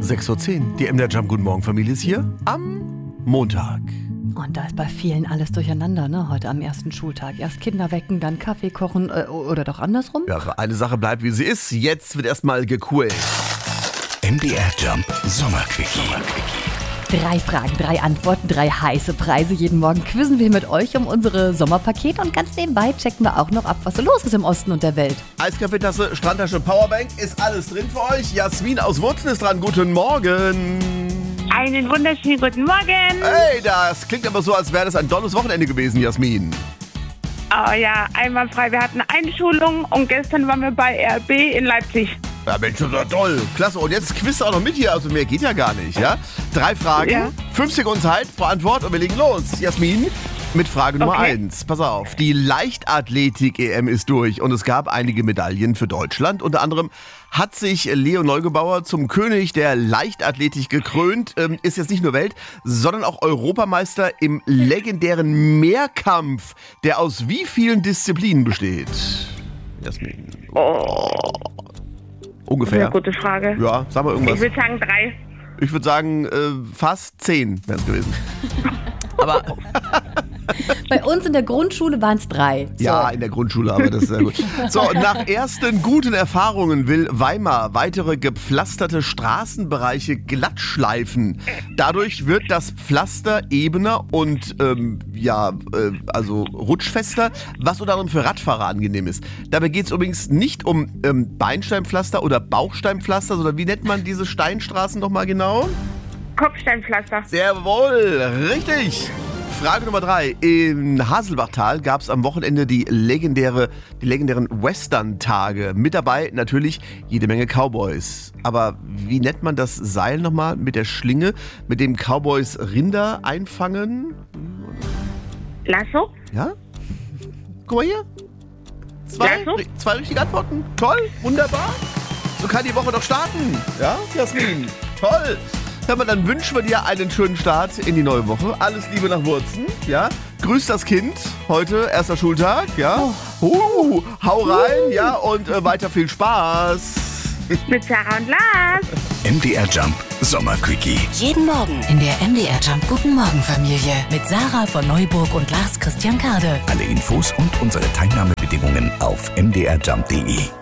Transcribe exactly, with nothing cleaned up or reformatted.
sechs Uhr zehn. Die M D R Jump Guten Morgen Familie ist hier am Montag. Und da ist bei vielen alles durcheinander, ne? Heute am ersten Schultag. Erst Kinder wecken, dann Kaffee kochen äh, oder doch andersrum? Ja, eine Sache bleibt, wie sie ist. Jetzt wird erstmal gequält. M D R Jump Sommerquickie. Drei Fragen, drei Antworten, drei heiße Preise. Jeden Morgen quizzen wir mit euch um unsere Sommerpakete und ganz nebenbei checken wir auch noch ab, was so los ist im Osten und der Welt. Eiskaffeetasse, Strandtasche, Powerbank, ist alles drin für euch. Jasmin aus Wurzen ist dran. Guten Morgen. Einen wunderschönen guten Morgen. Hey, das klingt aber so, als wäre das ein tolles Wochenende gewesen, Jasmin. Oh ja, einwandfrei. Wir hatten Einschulung und gestern waren wir bei R B in Leipzig. Ja, Mensch, das war toll. Klasse. Und jetzt quiz auch noch mit hier. Also mehr geht ja gar nicht, ja? Drei Fragen, Ja. fünf Sekunden Zeit pro Antwort und wir legen los. Jasmin, mit Frage Nummer Okay. eins. Pass auf, die Leichtathletik-E M ist durch und es gab einige Medaillen für Deutschland. Unter anderem hat sich Leo Neugebauer zum König der Leichtathletik gekrönt. Ähm, ist jetzt nicht nur Welt, sondern auch Europameister im legendären Mehrkampf, der aus wie vielen Disziplinen besteht? Jasmin. Oh, Ungefähr. eine gute Frage. Ja, sag mal irgendwas. Ich würde sagen drei. Ich würde sagen, äh, fast zehn wären es gewesen. Aber Bei uns in der Grundschule waren es drei. So. ja, in der Grundschule, aber das ist sehr gut. So, nach ersten guten Erfahrungen will Weimar weitere gepflasterte Straßenbereiche glatt schleifen. Dadurch wird das Pflaster ebener und ähm, ja, äh, also rutschfester, was unter anderem für Radfahrer angenehm ist. Dabei geht es übrigens nicht um ähm, Beinsteinpflaster oder Bauchsteinpflaster, sondern wie nennt man diese Steinstraßen nochmal genau? Kopfsteinpflaster. Sehr wohl, richtig. Frage Nummer drei. Im Haselbachtal gab es am Wochenende die, legendäre, die legendären Western-Tage. Mit dabei natürlich jede Menge Cowboys. Aber wie nennt man das Seil nochmal mit der Schlinge, mit dem Cowboys Rinder einfangen? Lasso? Ja? Guck mal hier. Zwei, Lasso? ri- zwei richtige Antworten. Toll, wunderbar. So kann die Woche doch starten. Ja, Jasmin? Toll. Hör mal, dann wünschen wir dir einen schönen Start in die neue Woche. Alles Liebe nach Wurzen, ja. Grüß das Kind. Heute erster Schultag, ja. Uh, hau rein, ja, und äh, weiter viel Spaß. Mit Sarah und Lars. M D R Jump Sommerquickie. Jeden Morgen in der M D R Jump Guten Morgen Familie mit Sarah von Neuburg und Lars Christian Kade. Alle Infos und unsere Teilnahmebedingungen auf m d r jump punkt d e.